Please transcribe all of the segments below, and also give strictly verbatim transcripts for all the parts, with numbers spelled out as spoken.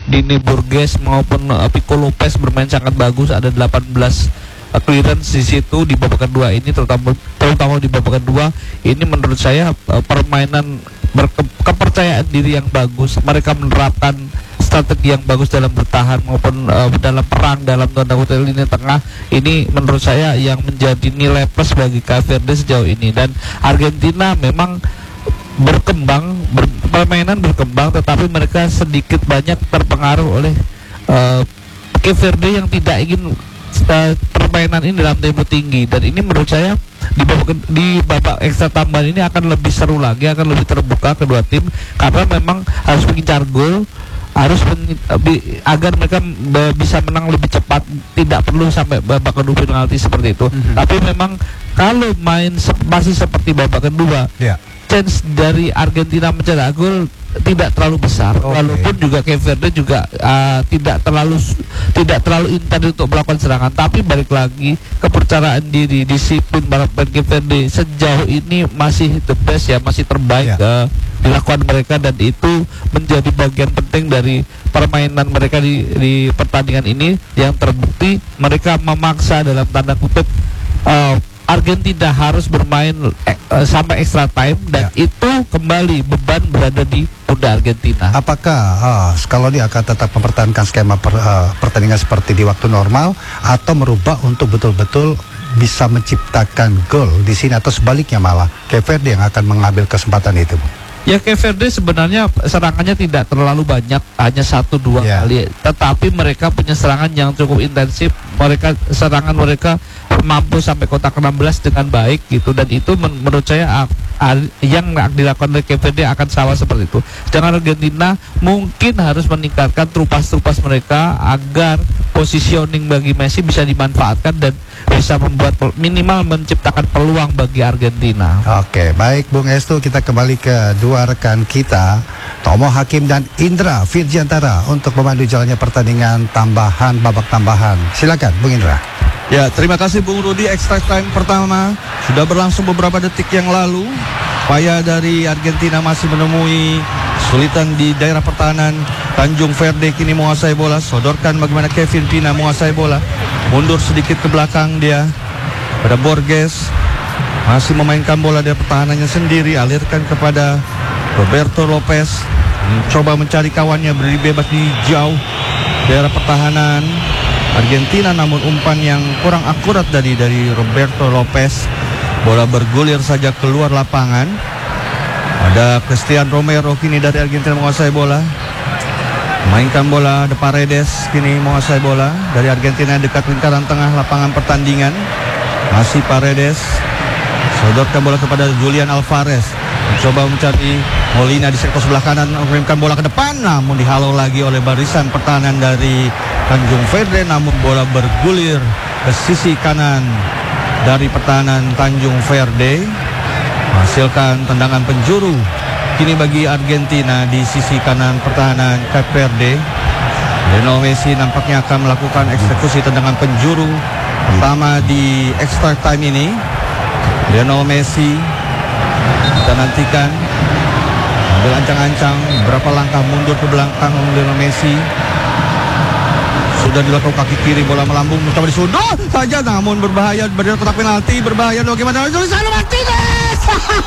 Dini Burgess maupun uh, Pico Lopez bermain sangat bagus. Ada delapan belas uh, clearance di situ di babak kedua ini, terutama terutama di babak kedua ini menurut saya uh, permainan berke- kepercayaan diri yang bagus. Mereka menerapkan strategi yang bagus dalam bertahan maupun uh, dalam perang dalam tanda kutip lini tengah. Ini menurut saya yang menjadi nilai plus bagi Cape Verde sejauh ini. Dan Argentina memang berkembang, ber, permainan berkembang, tetapi mereka sedikit banyak terpengaruh oleh uh, Cape Verde yang tidak ingin uh, permainan ini dalam tempo tinggi. Dan ini menurut saya di babak, di babak ekstra tambahan ini akan lebih seru lagi, akan lebih terbuka kedua tim, karena memang harus mengincar gol, harus men, agar mereka bisa menang lebih cepat, tidak perlu sampai babak kedua penalti seperti itu. Mm-hmm. Tapi memang kalau main se- masih seperti babak kedua, yeah, chance dari Argentina mencetak gol tidak terlalu besar. Okay. Walaupun juga Cape Verde juga uh, tidak terlalu tidak terlalu intens untuk melakukan serangan, tapi balik lagi kepercayaan diri, disiplin para pemain Cape Verde sejauh ini masih the best ya, masih terbaik yeah. uh, dilakukan mereka, dan itu menjadi bagian penting dari permainan mereka di, di pertandingan ini, yang terbukti mereka memaksa dalam tanda kutip uh, Argentina harus bermain eh, uh, sampai extra time, dan ya, itu kembali beban berada di pundak Argentina. Apakah uh, Scaloni akan tetap mempertahankan skema per, uh, pertandingan seperti di waktu normal, atau merubah untuk betul-betul bisa menciptakan gol di sini, atau sebaliknya malah Cape Verde yang akan mengambil kesempatan itu, Bu? Ya, Cape Verde sebenarnya serangannya tidak terlalu banyak, hanya satu dua yeah. kali. Tetapi mereka punya serangan yang cukup intensif. Mereka serangan mereka mampu sampai kotak enam belas dengan baik gitu, dan itu men- menurut saya uh, uh, yang dilakukan oleh Cape Verde akan sama seperti itu. Sedangkan Argentina mungkin harus meningkatkan trupas-trupas mereka agar positioning bagi Messi bisa dimanfaatkan dan bisa membuat minimal menciptakan peluang bagi Argentina. Oke, baik Bung Estu, kita kembali ke dua rekan kita, Tomo Hakim dan Indra Virjantara, untuk memandu jalannya pertandingan tambahan, babak tambahan. Silakan Bung Indra. Ya, terima kasih Bung Rudi. Extra time pertama sudah berlangsung beberapa detik yang lalu. Upaya dari Argentina masih menemui kesulitan di daerah pertahanan. Tanjung Verde kini menguasai bola, sodorkan bagaimana Kevin Pina menguasai bola, mundur sedikit ke belakang dia pada Borges, masih memainkan bola dari pertahanannya sendiri, alirkan kepada Roberto Lopez, mencoba mencari kawannya, beri bebas di jauh daerah pertahanan Argentina, namun umpan yang kurang akurat tadi dari Roberto Lopez, bola bergulir saja keluar lapangan. Ada Cristian Romero kini dari Argentina menguasai bola, mainkan bola, De Paredes kini menguasai bola dari Argentina dekat lingkaran tengah lapangan pertandingan. Masih Paredes, sodorkan bola kepada Julian Alvarez, mencoba mencari Molina di sektor sebelah kanan, mengirimkan bola ke depan, namun dihalau lagi oleh barisan pertahanan dari Tanjung Verde, namun bola bergulir ke sisi kanan dari pertahanan Tanjung Verde, menghasilkan tendangan penjuru kini bagi Argentina di sisi kanan pertahanan Cape Verde. Lionel Messi nampaknya akan melakukan eksekusi tendangan penjuru pertama di extra time ini. Lionel Messi, kita nantikan, ambil ancang-ancang, berapa langkah mundur ke belakang Lionel Messi. Sudah dilakukan kaki kiri, bola melambung, mencoba disundul saja, namun berbahaya, berdiri kotak penalti, berbahaya. Bagaimana Lisandro Martinez?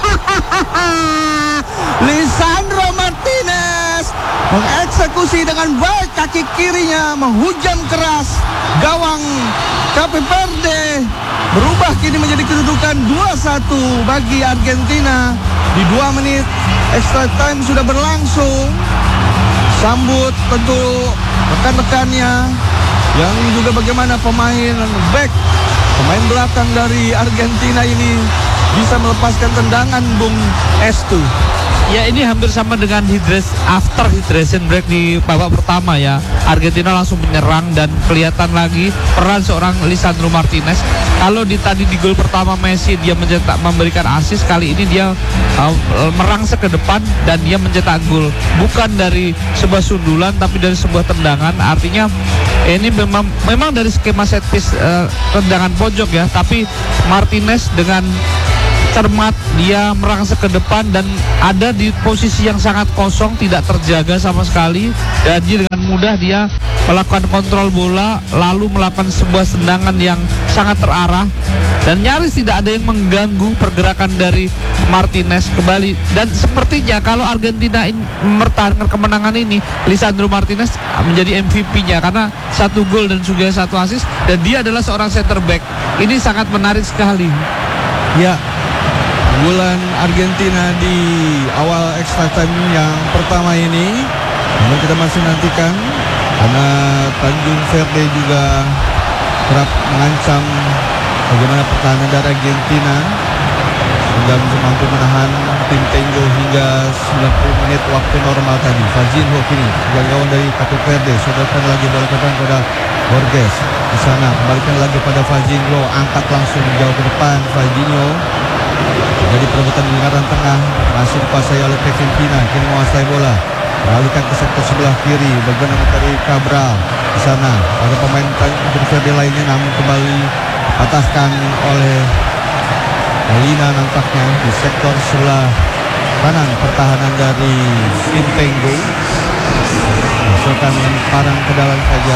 Lisandro Martinez mengeksekusi dengan baik kaki kirinya, menghujam keras gawang Cape Verde. Berubah kini menjadi kedudukan dua satu bagi Argentina. Di dua menit extra time sudah berlangsung. Sambut tentu rekan-rekannya, yang juga bagaimana pemain back, pemain belakang dari Argentina ini bisa melepaskan tendangan, Bung Estu. Ya, ini hampir sama dengan hydration, after hydration break di babak pertama ya. Argentina langsung menyerang dan kelihatan lagi peran seorang Lisandro Martinez. Kalau di tadi di gol pertama Messi dia mencetak, memberikan assist, kali ini dia uh, merangsek ke depan dan dia mencetak gol. Bukan dari sebuah sundulan tapi dari sebuah tendangan. Artinya ini memang memang dari skema set piece uh, tendangan pojok ya, tapi Martinez dengan cermat, dia merangsek ke depan dan ada di posisi yang sangat kosong, tidak terjaga sama sekali, dan dia dengan mudah dia melakukan kontrol bola lalu melakukan sebuah tendangan yang sangat terarah dan nyaris tidak ada yang mengganggu pergerakan dari Martinez kembali. Dan sepertinya kalau Argentina in, mempertahankan kemenangan ini, Lisandro Martinez menjadi M V P-nya karena satu gol dan juga satu assist, dan dia adalah seorang center back. Ini sangat menarik sekali. Ya, bulan Argentina di awal extra time yang pertama ini, namun kita masih nantikan karena Tanjung Verde juga kerap mengancam bagaimana pertahanan dari Argentina, sudah mampu menahan tim Tango hingga sembilan puluh menit waktu normal tadi. Fajinho kini gawang dari Cape Verde, sodorkan lagi bola ke depan pada Borges. Di sana kembalikan lagi pada Fajinho, angkat langsung jauh ke depan. Fajinho jadi perebutan di lingkaran tengah, masih dikuasai oleh Kevin Pina, kini menguasai bola, beralihkan ke sektor sebelah kiri, bagian dari Cabral. Di sana ada pemain Tanjung Verde lainnya, namun kembali patahkan oleh Molina nampaknya di sektor sebelah kanan pertahanan dari tim Tango. Masukkan parang ke dalam saja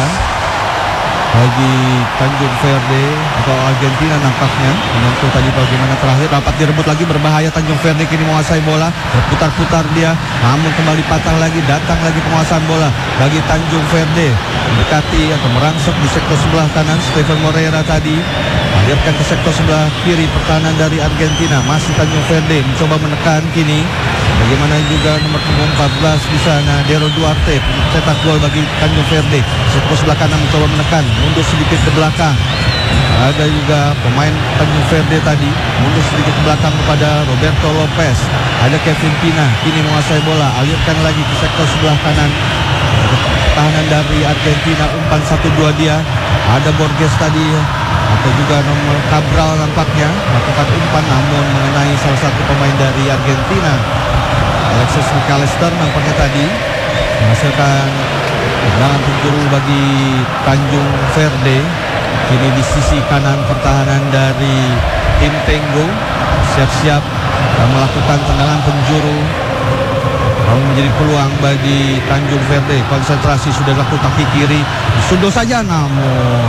bagi Tanjung Verde atau Argentina nampaknya. Menentu tadi bagaimana terakhir, dapat direbut lagi, berbahaya. Tanjung Verde kini menguasai bola, berputar-putar dia, namun kembali patah lagi, datang lagi penguasaan bola bagi Tanjung Verde, mendekati atau merangsek di sektor sebelah kanan. Steven Moreira tadi alirkan ke sektor sebelah kiri pertahanan dari Argentina. Masih Tanjung Verde mencoba menekan kini. Bagaimana juga nomor punggung empat belas di sana, Dero Duarte cetak gol bagi Tanjung Verde. Sektor sebelah kanan mencoba menekan, mundur sedikit ke belakang. Ada juga pemain Tanjung Verde tadi mundur sedikit ke belakang kepada Roberto Lopez. Ada Kevin Pina kini menguasai bola, alirkan lagi ke sektor sebelah kanan. Pertahanan dari Argentina umpan satu dua dia. Ada Borges tadi atau juga nomor Cabral nampaknya melakukan umpan, namun mengenai salah satu pemain dari Argentina, Alexis McAllister nampaknya tadi, menghasilkan tendangan penjuru bagi Tanjung Verde. Kini di sisi kanan pertahanan dari tim Tango siap-siap melakukan tendangan penjuru, lalu menjadi peluang bagi Tanjung Verde. Konsentrasi sudah dilakukan kaki kiri, sudah saja, namun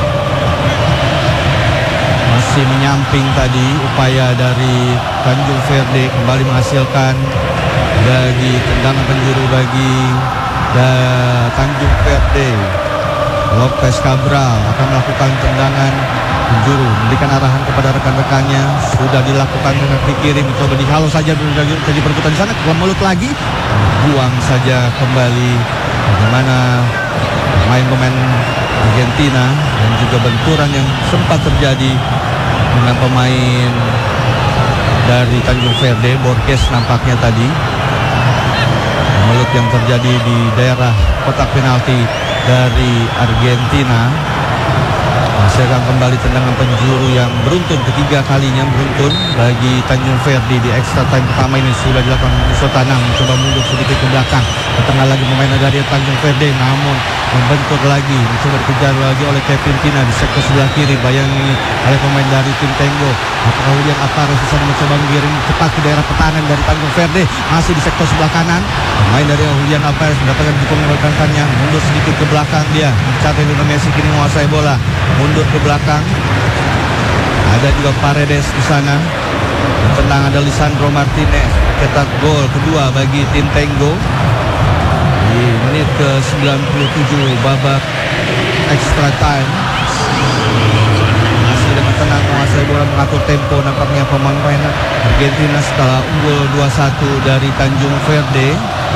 masih menyamping tadi upaya dari Tanjung Verde kembali menghasilkan bagi tendangan penjuru bagi da, Tanjung Verde. Lopez Cabral akan melakukan tendangan penjuru, memberikan arahan kepada rekan-rekannya. Sudah dilakukan dengan kaki kiri, mencoba dihalau saja, jadi perputaran di sana, ke mulut lagi, buang saja kembali. Bagaimana pemain-pemain Argentina dan juga benturan yang sempat terjadi dengan pemain dari Tanjung Verde, Borges nampaknya tadi. Mulut yang terjadi di daerah kotak penalti dari Argentina. Menghasilkan kembali tendangan penjuru yang beruntun, ketiga kalinya beruntun bagi Tanjung Verde di extra time pertama ini. Sudah dilakukan Sotanang, mencoba mundur sedikit ke belakang, ke tengah lagi pemain dari Tanjung Verde, namun membentur lagi, mencoba dikejar lagi oleh Kevin Pina di sektor sebelah kiri, bayangi oleh pemain dari tim Tango. Apakah Julian Alvarez bisa mencoba mengirim cepat ke daerah pertahanan dari Tanjung Verde, masih di sektor sebelah kanan. Pemain dari Julian Alvarez mendapatkan dukungan rekan-rekannya, mundur sedikit ke belakang dia, mencari Lionel Messi kini menguasai bola, mundur ke belakang. Ada juga Paredes di sana. Tenang, ada Lisandro Martinez cetak gol kedua bagi tim Tango di menit ke sembilan puluh tujuh babak extra time. Masih dengan tenang menguasai bola, mengatur tempo nampaknya pemain Argentina setelah unggul dua satu dari Tanjung Verde.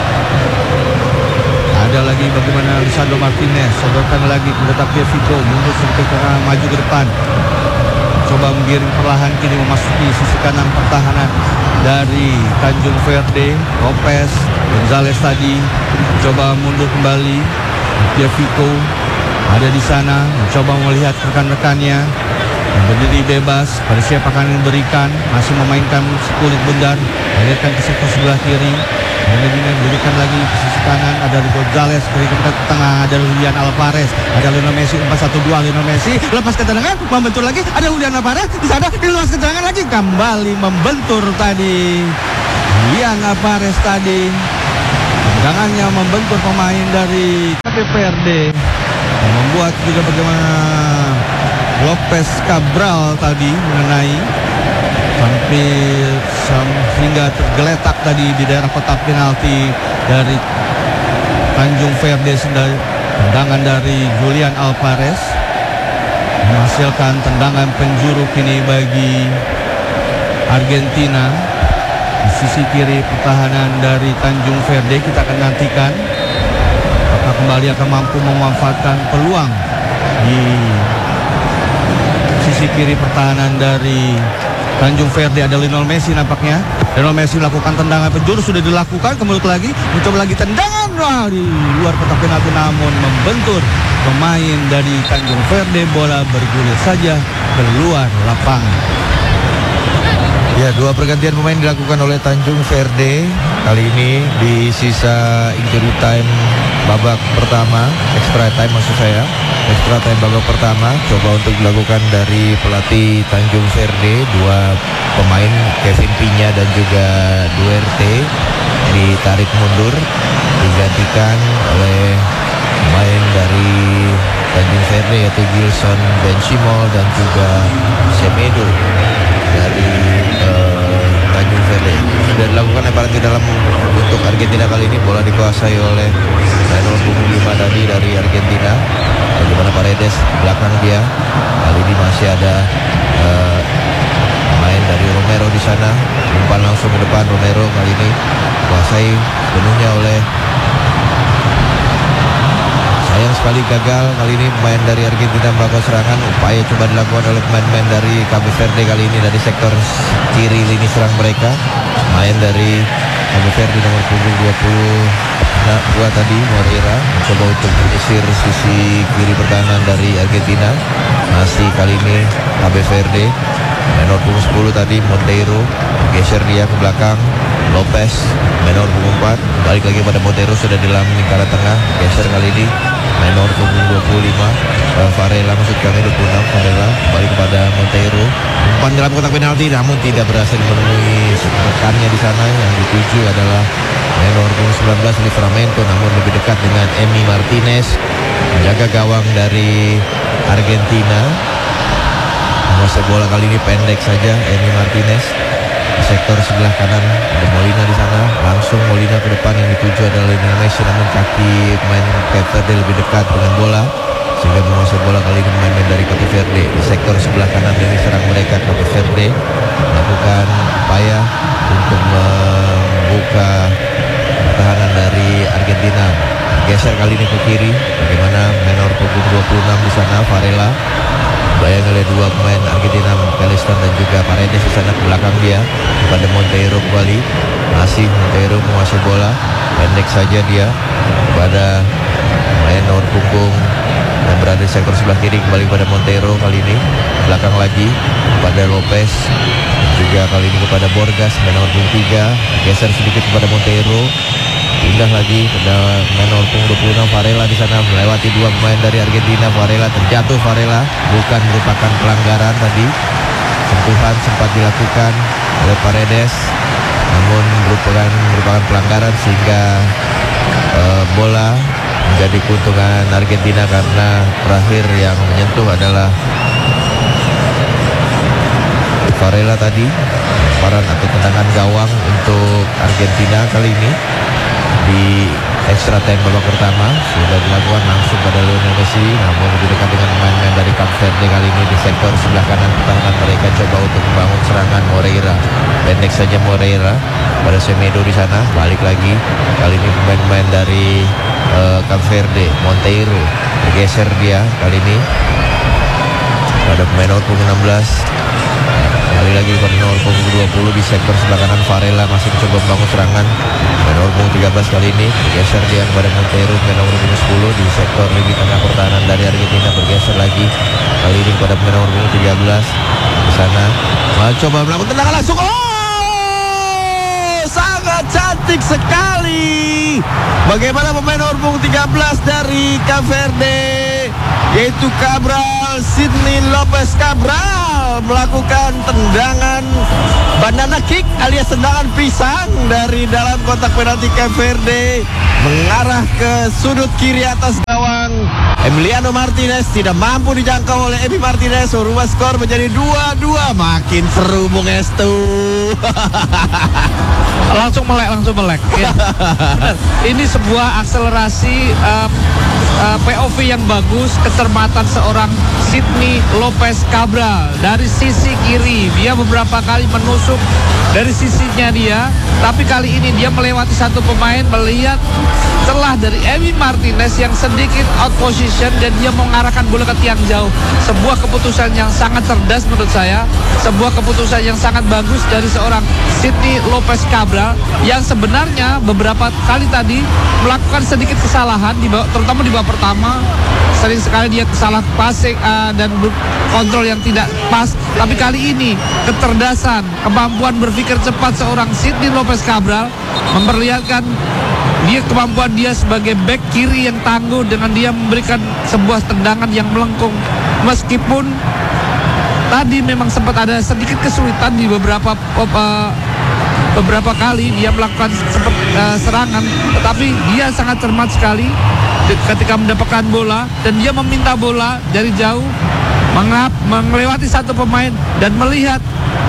Ada lagi bagaimana Lisandro Martinez, sodorkan lagi kepada Fico, mundur sedikit ke kanan, maju ke depan, coba menggiring perlahan, kini memasuki sisi kanan pertahanan dari Tanjung Verde. Lopez, Gonzalez tadi coba mundur kembali. Fico ada di sana, mencoba melihat rekan-rekannya. berdiri bebas, pada siapa akan diberikan, masih memainkan kulit bundar, alirkan ke sektor sebelah kiri. Kemudian berikan lagi ke sisi kanan, ada Gonzales, berikan ke tengah, ada Julian Alvarez, ada Lionel Messi, empat satu dua Lionel Messi, lepas ke tendangan, membentur lagi, ada Julian Alvarez, di sana, di luar ke tendangan lagi, kembali membentur tadi Julian Alvarez tadi. Tendangannya membentur pemain dari Cape Verde, yang membuat juga bagaimana Lopez Cabral tadi mengenai hampir hingga tergeletak tadi di daerah kotak penalti dari Tanjung Verde. Tendangan dari Julian Alvarez menghasilkan tendangan penjuru kini bagi Argentina. Di sisi kiri pertahanan dari Tanjung Verde, kita akan nantikan apakah kembali akan mampu memanfaatkan peluang di sisi kiri pertahanan dari Tanjung Verde. Ada Lionel Messi nampaknya. Lionel Messi melakukan tendangan penjuru, sudah dilakukan, kembali lagi, mencoba lagi tendangan, wah, di luar kotak penalti, namun membentur pemain dari Tanjung Verde. Bola bergulir saja keluar lapangan. Ya, dua pergantian pemain dilakukan oleh Tanjung Verde kali ini di sisa injury time babak pertama, extra time maksud saya, extra time babak pertama. Coba untuk dilakukan dari pelatih Tanjung Verde, dua pemain Kevin Pinya dan juga Duerte ditarik mundur, digantikan oleh pemain dari Tanjung Verde yaitu Gilson Benchimol dan juga Semedo dari uh, Tanjung Verde. Sudah dilakukan lemparan ke dalam untuk Argentina kali ini. Bola dikuasai oleh nomor punggung lima tadi dari Argentina. Bagaimana Paredes belakang dia. Kali ini masih ada uh, main dari Romero di sana. Umpan langsung ke depan. Romero kali ini kuasai penuhnya oleh, sayang sekali gagal kali ini pemain dari Argentina melakukan serangan. Upaya coba dilakukan oleh pemain-pemain dari Cape Verde kali ini dari sektor kiri lini serang mereka. Main dari Cape Verde nomor punggung dua puluh dua tadi, Moreira mencoba untuk menyisir sisi kiri pertahanan dari Argentina. Masih kali ini Cape Verde. Menor punggung sepuluh tadi Monteiro, geser dia ke belakang. Lopez, menor punggung empat, balik lagi pada Monteiro, sudah di dalam lingkaran tengah, geser kali ini menor punggung dua puluh lima, uh, Varela maksud kami dua puluh enam, Varela balik kepada Monteiro, umpan dalam kotak penalti namun tidak berhasil menemui rekannya di sana. Yang dituju adalah menor punggung sembilan belas Livramento, namun lebih dekat dengan Emi Martinez, menjaga gawang dari Argentina. Menguasai bola kali ini pendek saja Emi Martinez. Sektor sebelah kanan ada Molina di sana, langsung Molina ke depan, yang dituju adalah Lionel Messi, namun kaki pemain Cape Verde lebih dekat dengan bola sehingga menguasai bola kali ini pemain dari Cape Verde. Di sektor sebelah kanan ini serang mereka Cape Verde melakukan upaya untuk membuka pertahanan dari Argentina. Geser kali ini ke kiri, bagaimana menor punggung dua puluh enam di sana Varela. Bayang oleh dua pemain Argentina, Pelestan dan juga Paredes di sana, ke belakang dia kepada Monteiro kembali. Masih Monteiro menguasai bola, pendek saja dia kepada pemain nomor punggung yang berada di sektor sebelah kiri, kembali kepada Monteiro kali ini. Belakang lagi kepada Lopez, juga kali ini kepada Borgas, pemain nomor punggung tiga, geser sedikit kepada Monteiro. Pindah lagi ke menor punggung dua puluh enam Varela di sana, melewati dua pemain dari Argentina. Varela terjatuh, Varela bukan merupakan pelanggaran tadi. Sentuhan sempat dilakukan oleh Paredes, namun merupakan merupakan pelanggaran sehingga uh, bola menjadi keuntungan Argentina karena terakhir yang menyentuh adalah Varela tadi. Lemparan atau tendangan gawang untuk Argentina kali ini di extra time babak pertama sudah dilakukan langsung pada Lionel Messi, namun lebih dekat dengan pemain-pemain dari Cape Verde kali ini. Di sektor sebelah kanan pertahanan mereka coba untuk membangun serangan. Moreira, pendek saja Moreira pada Semedo di sana, balik lagi kali ini pemain-pemain dari uh, Cape Verde. Monteiro bergeser dia kali ini pada pemain nomor enam belas Kembali lagi kepada nomor punggung dua puluh di sektor sebelah kanan. Varela masih mencoba membangun serangan. Nomor punggung tiga belas kali ini bergeser dia kepada Montero. Nomor punggung sepuluh di sektor lini tengah pertahanan dari Argentina bergeser lagi. Kali ini kepada nomor punggung tiga belas di sana. Coba melakukan tendangan langsung. Oh, sangat cantik sekali. Bagaimana pemain nomor punggung tiga belas dari Cape Verde, yaitu Cabral, Sidney Lopez Cabral, melakukan tendangan banana kick alias tendangan pisang dari dalam kotak penalti Cape Verde mengarah ke sudut kiri atas gawang. Emiliano Martinez tidak mampu dijangkau oleh Emi Martinez. Merubah skor menjadi dua dua. Makin seru Bung Estu. Langsung melek, langsung melek. Ya. Benar. Ini sebuah akselerasi uh, uh, P O V yang bagus, kecermatan seorang Sidney Lopez Cabral dari sisi kiri. Dia beberapa kali menusuk dari sisinya dia, tapi kali ini dia melewati satu pemain, melihat celah dari Emi Martinez yang sedikit out position dan dia mengarahkan bola ke tiang jauh. Sebuah keputusan yang sangat cerdas menurut saya, sebuah keputusan yang sangat bagus dari seorang Sidney Lopez Cabral yang sebenarnya beberapa kali tadi melakukan sedikit kesalahan di bawah, terutama di babak pertama. Sering sekali dia salah passing uh, dan kontrol yang tidak pas. Tapi kali ini kecerdasan, kemampuan berpikir cepat seorang Sidney Lopez Cabral memperlihatkan dia kemampuan dia sebagai back kiri yang tangguh dengan dia memberikan sebuah tendangan yang melengkung. Meskipun tadi memang sempat ada sedikit kesulitan di beberapa uh, beberapa kali dia melakukan sempat, uh, serangan, tetapi dia sangat cermat sekali ketika mendapatkan bola dan dia meminta bola dari jauh, mengap, melewati satu pemain dan melihat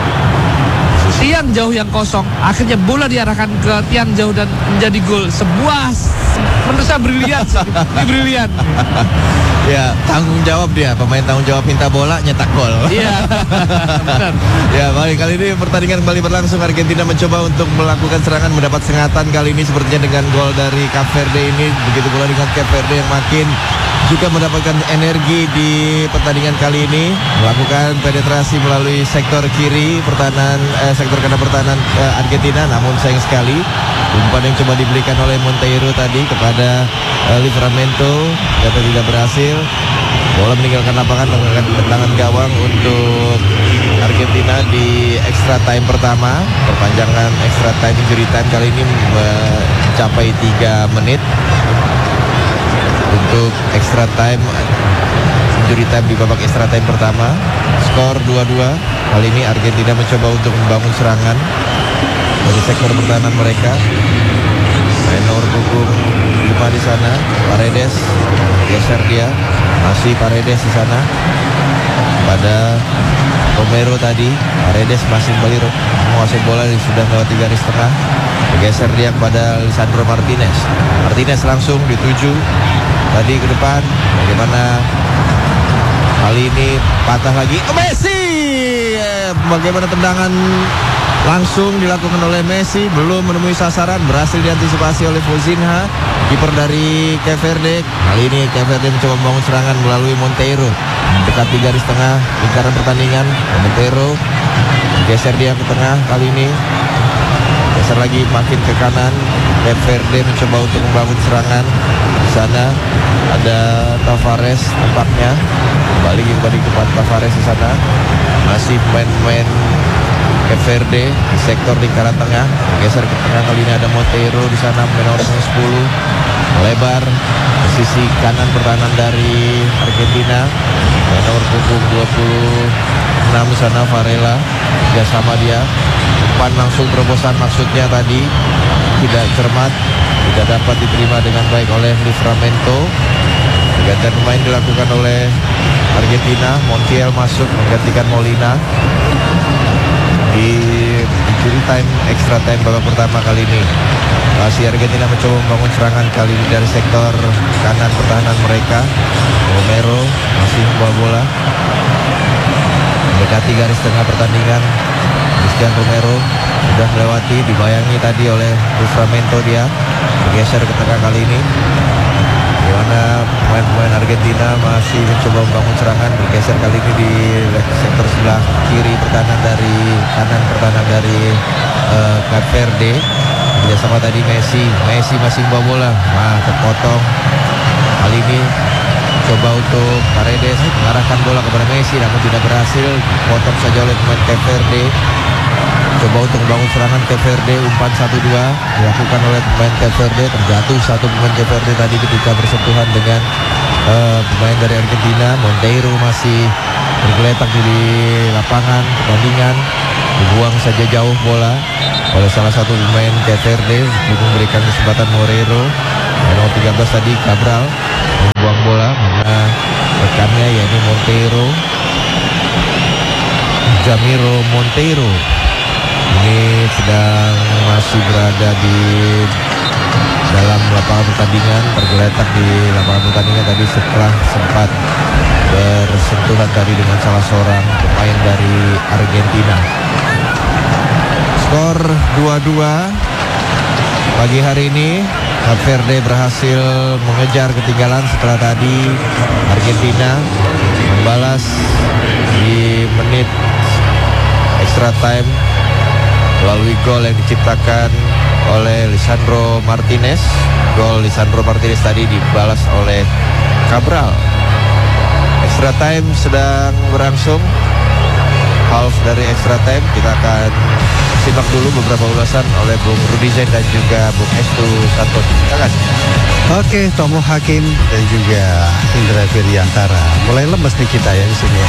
tiang jauh yang kosong. Akhirnya bola diarahkan ke tiang jauh dan menjadi gol. Sebuah menurut saya brilian, ini brilian. Ya, tanggung jawab dia, pemain tanggung jawab minta bola, nyetak gol. Iya, benar. Ya, baik, kali ini pertandingan kembali berlangsung. Argentina mencoba untuk melakukan serangan, mendapat sengatan kali ini sepertinya dengan gol dari Cape Verde ini. Begitu pula dengan Cape Verde yang makin juga mendapatkan energi di pertandingan kali ini, melakukan penetrasi melalui sektor kiri pertahanan eh, sektor kanan pertahanan eh, Argentina, namun sayang sekali umpan yang coba diberikan oleh Montero tadi kepada eh, Livramento ternyata tidak berhasil. Bola meninggalkan lapangan menggunakan tendangan gawang untuk Argentina di extra time pertama. Perpanjangan extra time injury time kali ini mencapai tiga menit. Untuk extra time injury time di babak extra time pertama, skor dua dua. Kali ini Argentina mencoba untuk membangun serangan dari sektor pertahanan mereka. Main nomor punggung lima di sana, Paredes geser dia, masih Paredes di sana pada Romero tadi. Paredes masih kembali menguasai bola, sudah melewati garis tengah, bergeser dia kepada Lisandro Martinez. Martinez langsung dituju tadi ke depan. Bagaimana kali ini patah lagi oh, Messi. Bagaimana tendangan langsung dilakukan oleh Messi, belum menemui sasaran, berhasil diantisipasi oleh Fozinha, kiper dari Cape Verde. Kali ini Cape Verde mencoba membangun serangan melalui Montero, mendekati garis tengah lingkaran pertandingan. Montero geser dia ke tengah, kali ini geser lagi makin ke kanan. Cape Verde mencoba untuk membangun serangan. Di sana ada Tavares tampaknya, kembali kembali kepada Tavares di sana. Masih pemain-pemain Cape Verde di sektor lingkaran tengah, geser ke tengah. Kali ini ada Montero di sana, nomor sepuluh, melebar ke sisi kanan pertahanan dari Argentina. Nomor punggung dua puluh enam di sana, Varela, juga sama dia. Umpan langsung terobosan maksudnya tadi tidak cermat, tidak dapat diterima dengan baik oleh Livramento. Pergantian pemain dilakukan oleh Argentina. Montiel masuk menggantikan Molina di injury time extra time babak pertama kali ini. Masih Argentina mencoba membangun serangan kali ini dari sektor kanan pertahanan mereka. Romero masih membawa bola mendekati garis tengah pertandingan. Cristian Romero sudah melewati, dibayangi tadi oleh Livramento, dia bergeser ke tengah kali ini. Bagaimana pemain-pemain pemain Argentina masih mencoba membangun serangan, bergeser kali ini di sektor sebelah kiri pertahanan dari kanan pertahanan dari uh, Cape Verde. Kerjasama tadi Messi, Messi masih membawa bola, nah terpotong. Kali ini coba untuk Paredes mengarahkan bola kepada Messi, namun tidak berhasil, potong saja oleh pemain Cape Verde. Coba untuk membangun serangan Cape Verde, umpan satu dua dilakukan oleh pemain Cape Verde, terjatuh satu pemain Cape Verde tadi ketika bersentuhan dengan uh, pemain dari Argentina. Monteiro masih bergeletak di lapangan pertandingan, dibuang saja jauh bola oleh salah satu pemain Cape Verde untuk memberikan kesempatan Moreiro. Nomor tiga belas tadi Cabral membuang bola karena rekannya yaitu Monteiro, Jamiro Monteiro. Ini sedang masih berada di dalam lapangan pertandingan, tergeletak di lapangan pertandingan tadi setelah sempat bersentuhan tadi dengan salah seorang pemain dari Argentina. Skor dua dua pagi hari ini. Cape Verde berhasil mengejar ketinggalan setelah tadi Argentina membalas di menit extra time melalui gol yang diciptakan oleh Lisandro Martinez. Gol Lisandro Martinez tadi dibalas oleh Cabral. Extra time sedang berlangsung, half dari extra time. Kita akan simak dulu beberapa ulasan oleh Bung Rudi Zain dan juga Bung Estu Santos. Silakan. Oke, Tomo Hakim dan juga Indra Firiantara. Mulai lemes nih kita ya di sini.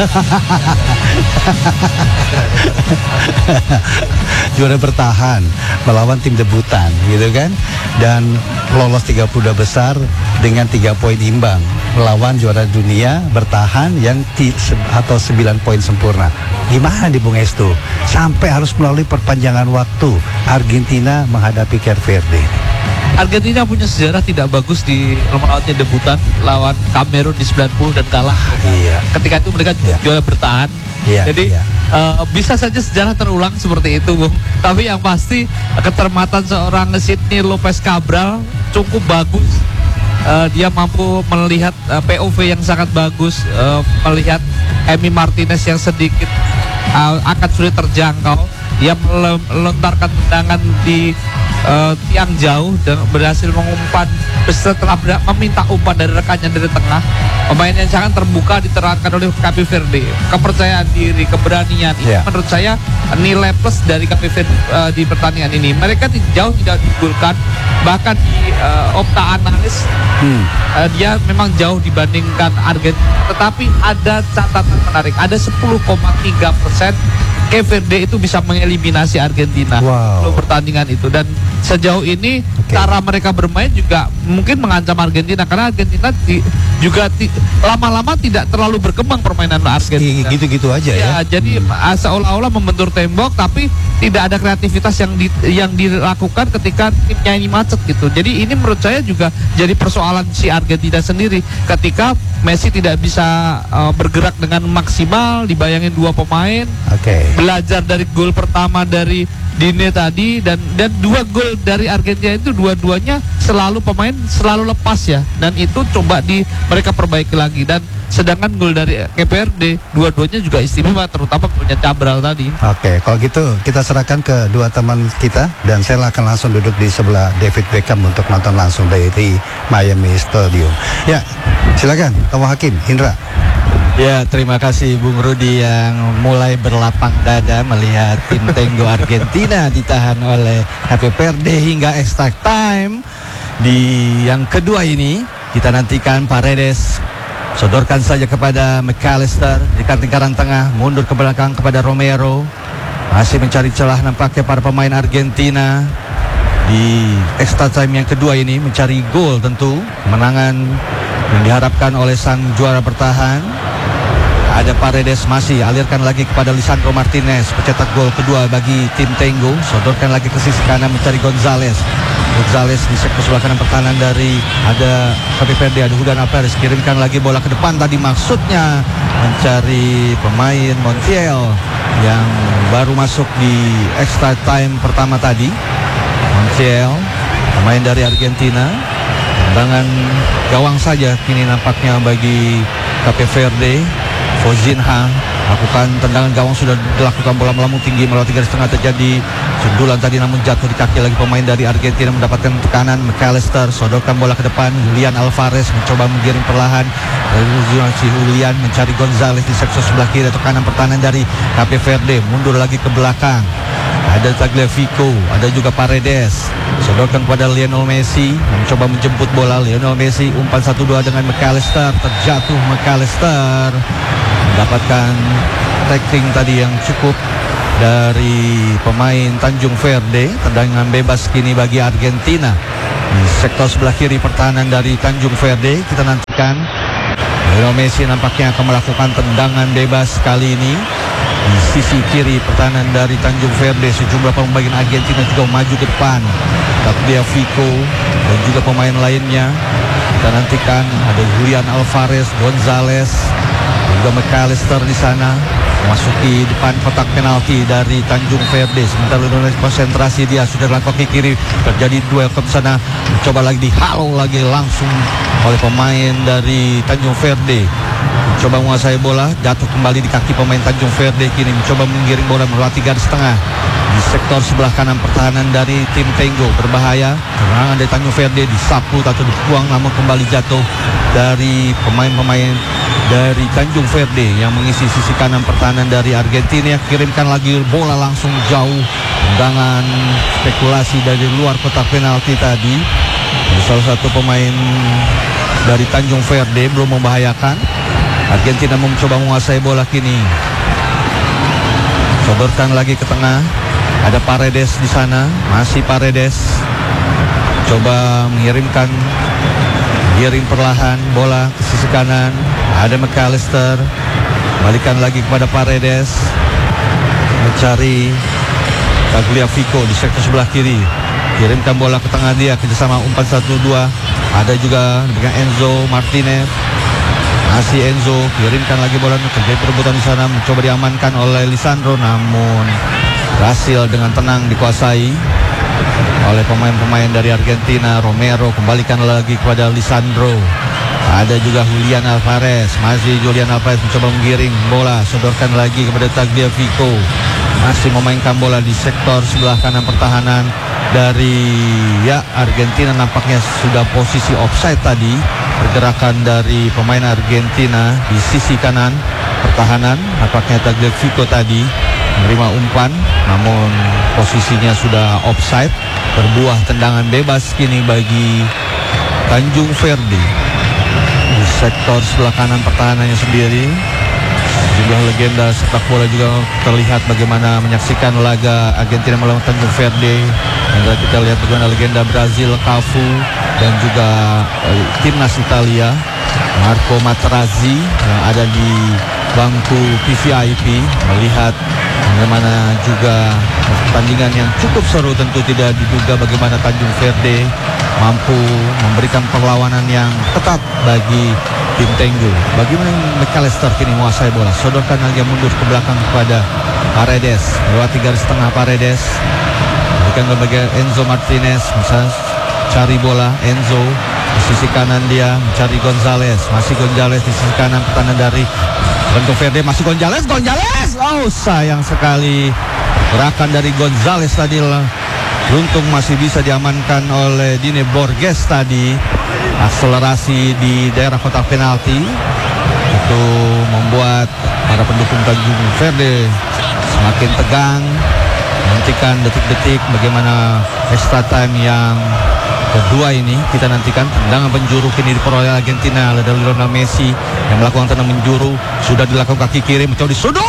Juara bertahan melawan tim debutan, gitu kan? Dan lolos tiga puluh dua besar dengan tiga poin imbang melawan juara dunia bertahan yang ti, se, atau sembilan poin sempurna. Gimana di Bung Estu? Sampai harus melalui perpanjangan waktu Argentina menghadapi Cape Verde. Argentina punya sejarah tidak bagus di lawannya debutan lawan Kamerun di sembilan puluh dan kalah. Iya. Ketika itu mereka Iya. juara bertahan. Iya, Jadi iya. Uh, bisa saja sejarah terulang seperti itu, Bung. Tapi yang pasti ketermatan seorang Sidney Lopez Cabral cukup bagus. Uh, dia mampu melihat uh, P O V yang sangat bagus, uh, melihat Emi Martinez yang sedikit uh, akan sulit terjangkau. Dia melontarkan tendangan di uh, tiang jauh dan berhasil mengumpan setelah meminta umpan dari rekannya dari tengah. Pemain yang sangat terbuka diterapkan oleh Cape Verde. Kepercayaan diri, keberanian, ini yeah. menurut saya nilai plus dari Cape Verde uh, di pertandingan ini. Mereka jauh tidak digolkan, bahkan di uh, Opta Analis hmm. uh, dia memang jauh dibandingkan Argentina. Tetapi ada catatan menarik, ada sepuluh koma tiga persen Cape Verde itu bisa mengelimininasi Argentina wow. pertandingan itu. Dan sejauh ini okay. cara mereka bermain juga mungkin mengancam Argentina, karena Argentina di, juga ti, lama-lama tidak terlalu berkembang permainan Argentina. Gitu-gitu aja ya. Ya, jadi hmm. seolah-olah membentur tembok, tapi tidak ada kreativitas yang di, yang dilakukan ketika timnya ini macet gitu. Jadi ini menurut saya juga jadi persoalan si Argentina sendiri ketika Messi tidak bisa uh, bergerak dengan maksimal, dibayangin dua pemain. Oke. Okay. Belajar dari gol pertama dari Dine tadi dan dan dua gol dari Argentina itu dua-duanya selalu pemain selalu lepas ya, dan itu coba di mereka perbaiki lagi. Dan sedangkan gol dari Cape Verde dua-duanya juga istimewa, terutama punya Cabral tadi. Oke, kalau gitu kita serahkan ke dua teman kita dan saya akan langsung duduk di sebelah David Beckham untuk nonton langsung dari Miami Stadium. Ya, silakan Tomo Hakim, Indra. Ya, terima kasih Bung Rudi yang mulai berlapang dada melihat tim Tenggo Argentina ditahan oleh Cape Verde hingga extra time. Di yang kedua ini kita nantikan Paredes sodorkan saja kepada McAllister di lingkaran tengah, mundur ke belakang kepada Romero, masih mencari celah nampaknya para pemain Argentina di extra time yang kedua ini, mencari gol tentu, kemenangan yang diharapkan oleh sang juara bertahan. Ada Paredes masih alirkan lagi kepada Lisandro Martinez, pencetak gol kedua bagi tim Tenggo, sodorkan lagi ke sisi kanan mencari Gonzalez. Gonzalez di sektor sebelah kanan pertahanan dari ada Cape Verde, ada Julian Alvarez, kirimkan lagi bola ke depan tadi, maksudnya mencari pemain Montiel yang baru masuk di extra time pertama tadi. Montiel, pemain dari Argentina, Tendangan gawang saja kini nampaknya bagi Cape Verde. Fozinha lakukan tendangan gawang, sudah dilakukan bola melambung tinggi melewati garis tengah, terjadi sundulan tadi namun jatuh di kaki lagi pemain dari Argentina, mendapatkan tekanan. McAllister sodorkan bola ke depan, Julian Alvarez mencoba menggiring perlahan, lalu si Julian mencari Gonzalez di sektor sebelah kiri, tekanan pertahanan dari Cape Verde, mundur lagi ke belakang. Ada Tagliafico, ada juga Paredes, sodorkan kepada Lionel Messi, mencoba menjemput bola. Lionel Messi umpan satu dua dengan McAllister, terjatuh McAllister, mendapatkan tackling tadi yang cukup dari pemain Tanjung Verde. Tendangan bebas kini bagi Argentina di sektor sebelah kiri pertahanan dari Tanjung Verde. Kita nantikan Lionel Messi nampaknya akan melakukan tendangan bebas kali ini di sisi kiri pertahanan dari Tanjung Verde. Sejumlah pemain Argentina juga maju ke depan, Tagliafico dan juga pemain lainnya. Kita nantikan ada Julian Alvarez, Gonzalez, juga McAllister di sana memasuki depan kotak penalti dari Tanjung Verde. Sementara Lionel konsentrasi, dia sudah lakukan ke kiri, terjadi duel ke sana, mencoba lagi dihalau lagi langsung oleh pemain dari Tanjung Verde. Mencoba menguasai bola, jatuh kembali di kaki pemain Tanjung Verde. Kini mencoba menggiring bola melewati garis tengah di sektor sebelah kanan pertahanan dari tim Tenggo. Berbahaya, serangan dari Tanjung Verde disapu atau dibuang namun kembali jatuh dari pemain-pemain dari Tanjung Verde yang mengisi sisi kanan pertahanan dari Argentina. Kirimkan lagi bola langsung jauh, tendangan spekulasi dari luar kotak penalti tadi. Salah satu pemain dari Tanjung Verde belum membahayakan. Argentina mencoba menguasai bola kini, sodorkan lagi ke tengah. Ada Paredes di sana, masih Paredes coba mengirimkan, giring perlahan bola ke sisi kanan. Ada McAllister, balikan lagi kepada Paredes, mencari Tagliafico di sektor sebelah kiri, kirimkan bola ke tengah dia, kerjasama umpan satu dua. Ada juga dengan Enzo Martinez, masih Enzo, kirimkan lagi bola, terjadi perebutan di sana, mencoba diamankan oleh Lisandro namun berhasil dengan tenang dikuasai oleh pemain-pemain dari Argentina. Romero kembalikan lagi kepada Lisandro. Ada juga Julian Alvarez, masih Julian Alvarez mencoba menggiring bola, sodorkan lagi kepada Tagliafico, masih memainkan bola di sektor sebelah kanan pertahanan dari ya Argentina. Nampaknya sudah posisi offside tadi pergerakan dari pemain Argentina di sisi kanan pertahanan. Nampaknya Tagliafico tadi menerima umpan namun posisinya sudah offside. Berbuah tendangan bebas kini bagi Tanjung Verde di sektor sebelah kanan pertahanannya sendiri. Sejumlah legenda sepak bola juga terlihat bagaimana menyaksikan laga Argentina melawan Tanjung Verde. Dan kita lihat bagaimana legenda Brazil Cafu dan juga eh, timnas Italia Marco Materazzi yang ada di bangku V V I P melihat bagaimana juga pertandingan yang cukup seru. Tentu tidak diduga bagaimana Tanjung Verde mampu memberikan perlawanan yang ketat bagi tim Tenggo. Bagaimana McAllister kini menguasai bola, sodorkan lagi mundur ke belakang kepada Paredes, melewati garis tengah Paredes, berikan ke bagian Enzo Martinez, bisa cari bola Enzo di sisi kanan, dia mencari Gonzalez, masih Gonzalez di sisi kanan pertahanan dari Tanjung Verde, masih Gonzalez, Gonzalez, oh sayang sekali gerakan dari Gonzalez tadi, beruntung masih bisa diamankan oleh Dine Borges tadi. Akselerasi di daerah kotak penalti itu membuat para pendukung Tanjung Verde semakin tegang, menantikan detik-detik bagaimana extra time yang kedua ini. Kita nantikan tendangan penjuru kini diperoleh Argentina dari Lionel Messi yang melakukan tendangan penjuru, sudah dilakukan kaki kiri, mencoba disudut,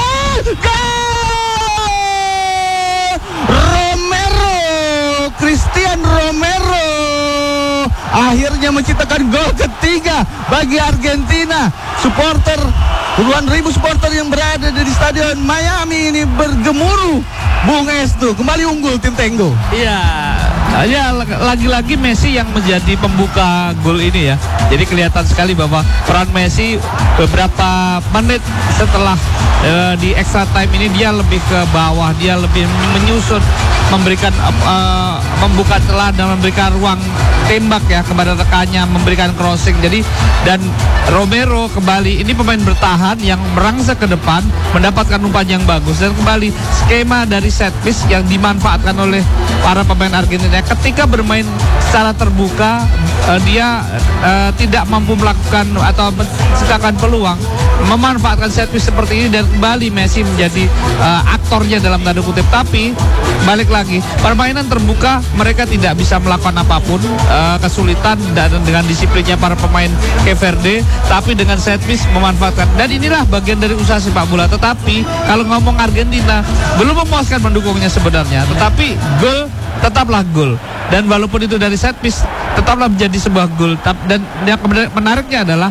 Romero, Christian Romero akhirnya menciptakan gol ketiga bagi Argentina. Supporter, puluhan ribu supporter yang berada di Stadion Miami ini bergemuruh. Bung Estu, kembali unggul tim Tenggo. Iya, Ah, ya lagi-lagi Messi yang menjadi pembuka gol ini ya. Jadi kelihatan sekali bahwa peran Messi beberapa menit setelah uh, di extra time ini dia lebih ke bawah, dia lebih menyusun, memberikan uh, membuka celah dan memberikan ruang tembak ya kepada rekannya, memberikan crossing. Jadi dan Romero kembali ini pemain bertahan yang merangsek ke depan, mendapatkan umpan yang bagus, dan kembali skema dari set piece yang dimanfaatkan oleh para pemain Argentina. Ketika bermain secara terbuka, uh, dia uh, tidak mampu melakukan atau menciptakan peluang, memanfaatkan set piece seperti ini, dan kembali Messi menjadi uh, aktornya dalam tanda kutip. Tapi balik lagi, permainan terbuka mereka tidak bisa melakukan apapun, uh, kesulitan dan dengan disiplinnya para pemain Cape Verde, tapi dengan set piece memanfaatkan. Dan inilah bagian dari usaha sepak bola. Tetapi kalau ngomong Argentina belum memuaskan mendukungnya sebenarnya, tetapi gol tetaplah gol, dan walaupun itu dari set piece tetaplah menjadi sebuah gol. Dan yang menariknya adalah